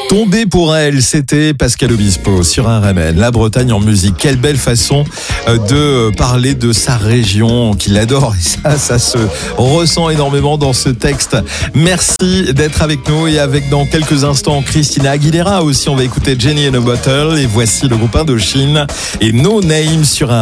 Tomber pour elle, c'était Pascal Obispo sur RMN. La Bretagne en musique, quelle belle façon de parler de sa région qu'il adore. Et ça se ressent énormément dans ce texte. Merci d'être avec nous et avec dans quelques instants Christina Aguilera aussi. On va écouter Jenny in a Bottle et voici le groupe Indochine et No Name sur